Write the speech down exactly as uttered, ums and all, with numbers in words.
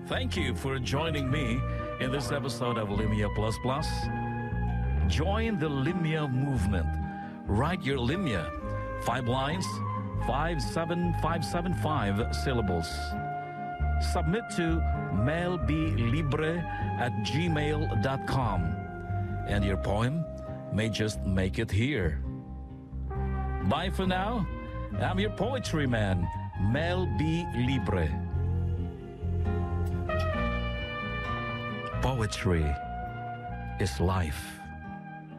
Thank you for joining me in this episode of Limia Plus Plus. Join the Limia movement. Write your Limia. Five lines, five seven five seven five syllables. Submit to mailbilibre at gmail dot com. And your poem may just make it here. Bye for now. I'm your poetry man, Mel B. Libre. Poetry is life.